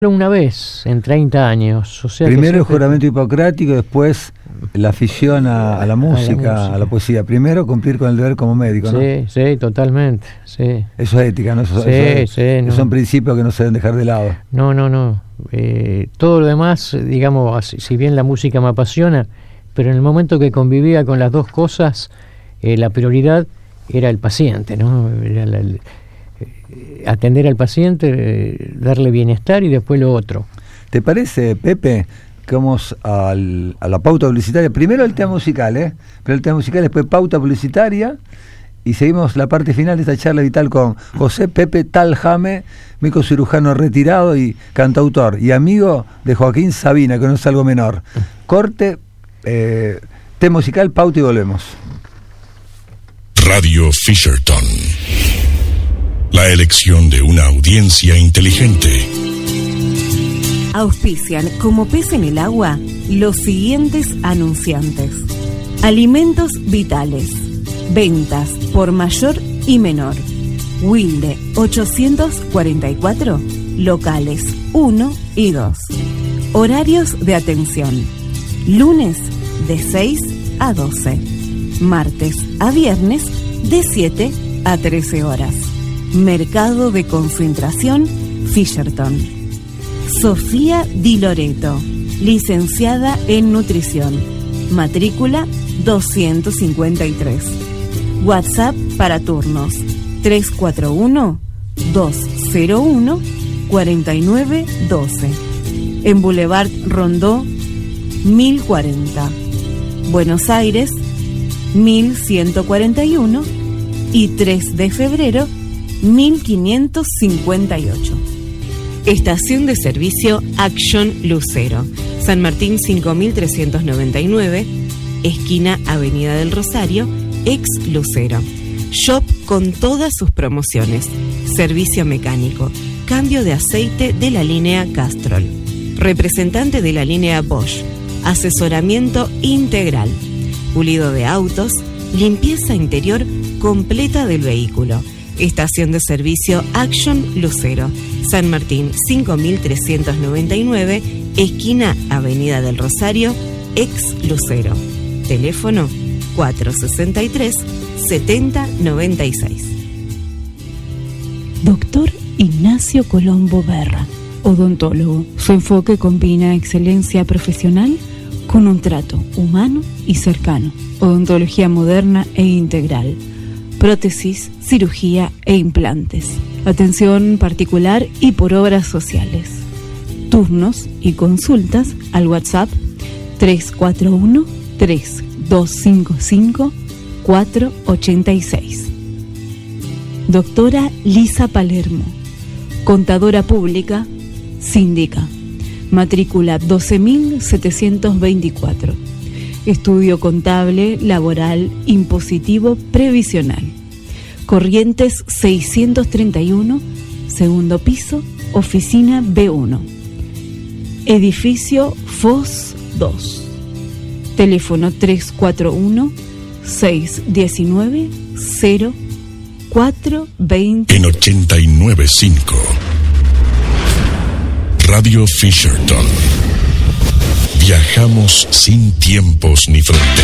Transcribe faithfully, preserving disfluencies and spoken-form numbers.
una vez en treinta años. O sea, primero el siempre... juramento hipocrático, después la afición a, a, la música, a la música, a la poesía. Primero cumplir con el deber como médico, ¿no? Sí, sí, totalmente. Sí. Eso es ética, ¿no? Eso, sí, eso, sí, eso no. son principios que no se deben dejar de lado. No, no, no. Eh, todo lo demás, digamos, si bien la música me apasiona, pero en el momento que convivía con las dos cosas, eh, la prioridad era el paciente, ¿no? Era la, el, eh, atender al paciente, eh, darle bienestar y después lo otro. ¿Te parece, Pepe, que vamos al, a la pauta publicitaria? Primero el tema musical, ¿eh? Pero el tema musical, después pauta publicitaria, y seguimos la parte final de esta charla vital con José Pepe Taljame, médico cirujano retirado y cantautor, y amigo de Joaquín Sabina, que no es algo menor. Corte, eh, tema musical, pauta y volvemos. Radio Fisherton. La elección de una audiencia inteligente. Auspician como pez en el agua los siguientes anunciantes: Alimentos Vitales, ventas por mayor y menor. Wilde ochocientos cuarenta y cuatro, locales uno y dos. Horarios de atención: lunes de seis a doce, martes a viernes de siete a trece horas. Mercado de Concentración Fisherton. Sofía Di Loreto, licenciada en nutrición, matrícula doscientos cincuenta y tres. WhatsApp para turnos tres cuatro uno, dos cero uno, cuatro nueve uno dos. En Boulevard Rondó mil cuarenta, Buenos Aires mil ciento cuarenta y uno y tres de febrero mil quinientos cincuenta y ocho. Estación de servicio Action Lucero, San Martín cinco mil trescientos noventa y nueve, esquina Avenida del Rosario, ex Lucero. Shop con todas sus promociones, servicio mecánico, cambio de aceite de la línea Castrol, representante de la línea Bosch, asesoramiento integral, pulido de autos, limpieza interior completa del vehículo. Estación de servicio Action Lucero, San Martín cinco mil trescientos noventa y nueve, esquina Avenida del Rosario, ex Lucero. Teléfono cuatro sesenta y tres, setenta noventa y seis. Doctor Ignacio Colombo Berra, odontólogo. Su enfoque combina excelencia profesional con un trato humano y cercano. Odontología moderna e integral. Prótesis, cirugía e implantes. Atención particular y por obras sociales. Turnos y consultas al WhatsApp tres cuatro uno, tres dos cinco cinco, cuatro ocho seis. Doctora Lisa Palermo, contadora pública, síndica. Matrícula doce mil setecientos veinticuatro. Estudio contable, laboral, impositivo, previsional. Corrientes seiscientos treinta y uno, segundo piso, oficina B uno. Edificio F O S dos. Teléfono tres cuatro uno, seis uno nueve, cero cuatro dos cero. En ochenta y nueve punto cinco. Radio Fisherton. Viajamos sin tiempos ni fronteras.